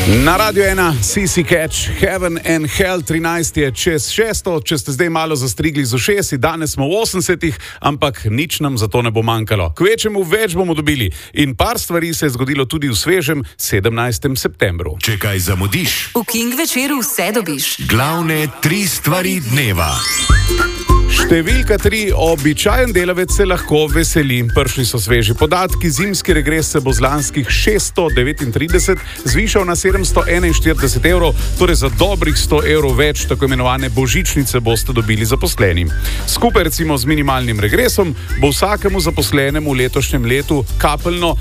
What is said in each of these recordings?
Na Radio 1, CC Catch, Heaven and Hell, 13 je čez 600, če ste zdaj malo zastrigli z ušesi, danes smo v 80-ih, ampak nič nam za to ne bo manjkalo. Kvečemu več bomo dobili in par stvari se je zgodilo tudi v svežem 17. septembru. Če kaj zamudiš, v King večeru vse dobiš. Glavne 3 stvari dneva. Številka 3. Običajen delavec se lahko veseli. Prišli so sveži podatki. Zimski regres se bo z lanskih 639 zvišal na 741 evrov, torej za dobrih 100 evrov več tako imenovane božičnice boste dobili zaposleni. Skupaj recimo z minimalnim regresom bo vsakemu zaposlenemu v letošnjem letu kapeljno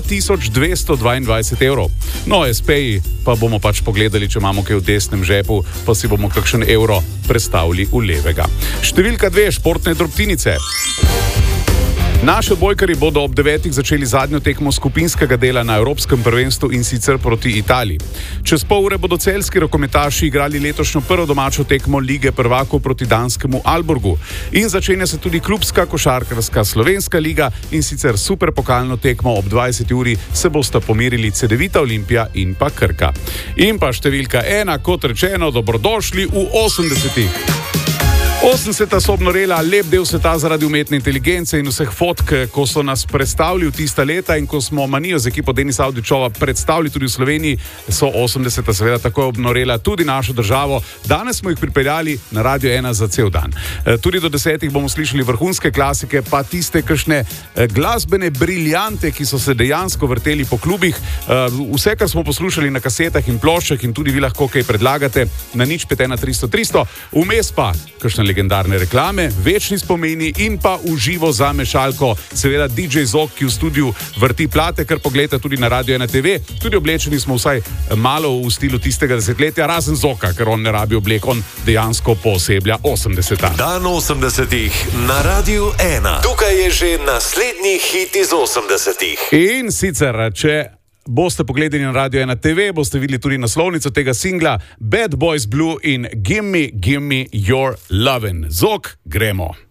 2222 evrov. No, SP-ji pa bomo pač pogledali, če imamo kaj v desnem žepu, pa si bomo kakšen evro prestavili v levega. Številka 2. Športne drobtinice. Naši odbojkarji bodo ob 9. začeli zadnjo tekmo skupinskega dela na Evropskem prvenstvu in sicer proti Italiji. Čez pol ure bodo celjski rokometaši igrali letošnjo prvo domačo tekmo Lige prvakov proti danskemu Aalborgu. In začenja se tudi klubska košarkarska slovenska liga in sicer superpokalno tekmo ob 20. uri se bosta pomerili Cedevita Olimpija in pa Krka. In pa številka 1, kot rečeno, dobrodošli v 80-ih. 80. so obnorela lep del sveta zaradi umetne inteligence in vseh fotk, ko so nas predstavili v tista leta in ko smo Manijo z ekipo Denisa Avdićova predstavili tudi v Sloveniji, so 80. seveda tako obnorela tudi našo državo. Danes smo jih pripeljali na Radio 1 za cel dan. Tudi do 10. bomo slišali vrhunske klasike, pa tiste kakšne glasbene briljante, ki so se dejansko vrteli po klubih. Vse, kar smo poslušali na kasetah in ploščah in tudi vi lahko kaj predlagate na 051 300 300. Vmes pa kakšne legendarne reklame, večni spomini in pa uživo za mešalko, seveda DJ Zok, ki v studiu vrti plate, kar pogledate tudi na Radio 1 TV. Tudi oblečeni smo vsaj malo v stilu tistega desetletja, razen Zoka, ker on ne rabi oblek, on dejansko pooseblja 80. Dan 80-ih na Radio 1. Tukaj je že naslednji hit iz 80-ih. In sicer, če boste pogledali na Radio 1 TV, boste videli tudi naslovnico tega singla Bad Boys Blue in Gimme Your Lovin'. Zok, gremo.